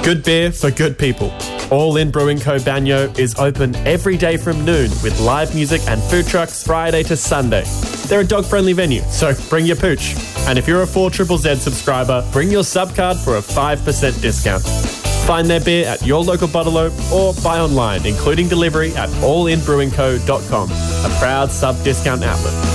Good beer for good people. All In Brewing Co. Banyo is open every day from noon with live music and food trucks Friday to Sunday. They're a dog-friendly venue, so bring your pooch. And if you're a 4ZZZ subscriber, bring your sub card for a 5% discount. Find their beer at your local bottler or buy online, including delivery at allinbrewingco.com, a proud sub-discount outlet.